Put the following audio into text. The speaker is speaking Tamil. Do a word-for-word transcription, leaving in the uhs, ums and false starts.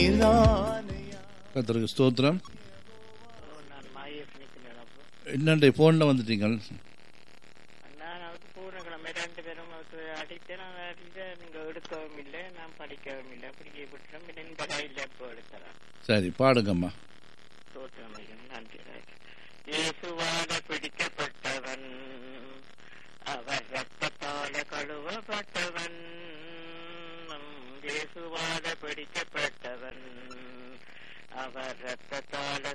கர்த்தருக்கு ஸ்தோத்திரம். நான் மாயேஷ் நிற்கிறேன். அப்போ என்னண்டே போன்ல வந்துட்டீங்க? நான் அவருக்கு பூர்ணக்கிழமை ரெண்டு பேரும் அவருக்கு அடித்தேன். நான் அடித்தேன், நீங்கள் எடுக்கவும் இல்லை, நான் படிக்கவும் இல்லை. அப்படி விட்டுறோம். இந்த கையில் எப்போ எடுக்கிறேன். சரி, பாடுங்கம்மா. ஸ்தோத்திரம், நன்றி. இயேசுவால பிடிக்கப்பட்டவன், அவர் ரத்தத்தால கழுவப்பட்டவன். இயேசுவால பிடிக்கப்பட்டவன், அவர் ரத்தத்தால